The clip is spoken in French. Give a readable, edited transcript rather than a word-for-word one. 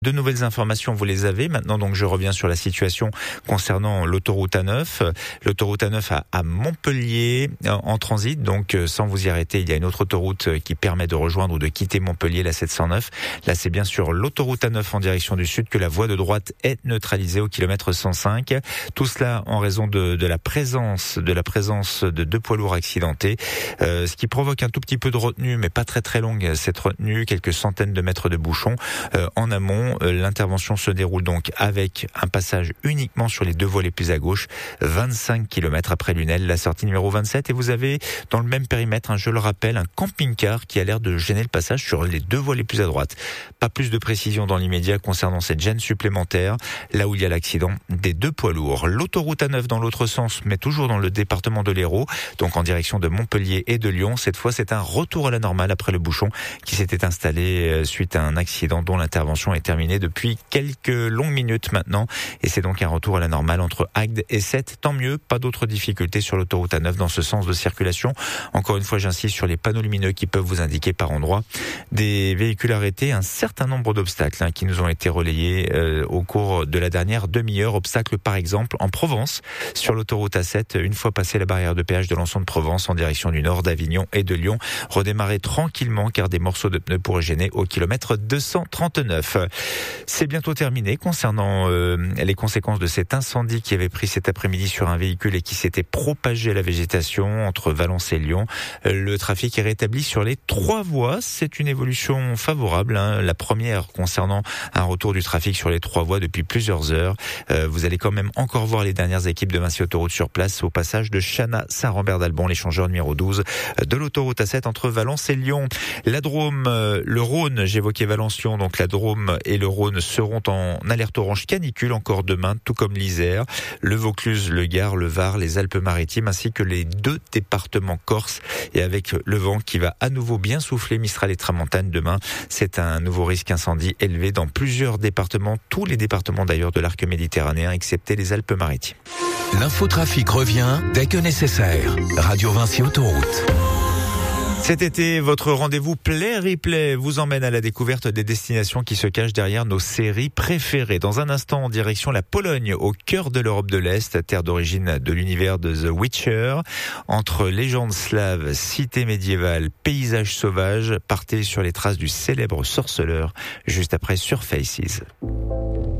De nouvelles informations, vous les avez. Maintenant, donc, je reviens sur la situation concernant l'autoroute A9. L'autoroute A9 à Montpellier en transit. Donc, sans vous y arrêter, il y a une autre autoroute qui permet de rejoindre ou de quitter Montpellier, la 709. Là, c'est bien sûr l'autoroute A9 en direction du sud que la voie de droite est neutralisée au kilomètre 105. Tout cela en raison de la présence de deux poids lourds accidentés. Ce qui provoque un tout petit peu de retenue, mais pas très très longue, cette retenue, quelques centaines de mètres de bouchons en amont. L'intervention se déroule donc avec un passage uniquement sur les deux voies les plus à gauche, 25 km après Lunel, la sortie numéro 27. Et vous avez dans le même périmètre, je le rappelle, un camping-car qui a l'air de gêner le passage sur les deux voies les plus à droite. Pas plus de précision dans l'immédiat concernant cette gêne supplémentaire, là où il y a l'accident des deux poids lourds. L'autoroute A9 dans l'autre sens, mais toujours dans le département de l'Hérault, donc en direction de Montpellier et de Lyon. Cette fois, c'est un retour à la normale après le bouchon qui s'était installé suite à un accident dont l'intervention est terminée depuis quelques longues minutes maintenant, et c'est donc un retour à la normale entre Agde et Sète. Tant mieux, pas d'autres difficultés sur l'autoroute A9 dans ce sens de circulation. Encore une fois, j'insiste sur les panneaux lumineux qui peuvent vous indiquer par endroits des véhicules arrêtés, un certain nombre d'obstacles qui nous ont été relayés au cours de la dernière demi-heure. Obstacles par exemple en Provence, sur l'autoroute A7, une fois passé la barrière de péage de l'Anson de Provence en direction du nord d'Avignon et de Lyon. Redémarrer tranquillement car des morceaux de pneus pourraient gêner au kilomètre 239. C'est bientôt terminé concernant les conséquences de cet incendie qui avait pris cet après-midi sur un véhicule et qui s'était propagé à la végétation entre Valence et Lyon. Le trafic est rétabli sur les trois voies. C'est une évolution favorable. La première concernant un retour du trafic sur les trois voies depuis plusieurs heures. Vous allez quand même encore voir les dernières équipes de Vinci Autoroute sur place au passage de Chana Saint-Rambert d'Albon, l'échangeur numéro 12 de l'autoroute A7 entre Valence et Lyon. La Drôme, le Rhône, j'évoquais Valence-Lyon, donc la Drôme et le Rhône seront en alerte orange canicule encore demain, tout comme l'Isère, le Vaucluse, le Gard, le Var, les Alpes-Maritimes, ainsi que les deux départements corses. Et avec le vent qui va à nouveau bien souffler, Mistral et Tramontane demain, c'est un nouveau risque incendie élevé dans plusieurs départements, tous les départements d'ailleurs de l'arc méditerranéen, excepté les Alpes-Maritimes. L'infotrafic revient dès que nécessaire. Radio Vinci Autoroute. Cet été, votre rendez-vous Play-Replay vous emmène à la découverte des destinations qui se cachent derrière nos séries préférées. Dans un instant, en direction la Pologne, au cœur de l'Europe de l'Est, terre d'origine de l'univers de The Witcher. Entre légendes slaves, cités médiévales, paysages sauvages, partez sur les traces du célèbre sorceleur, juste après sur Faces.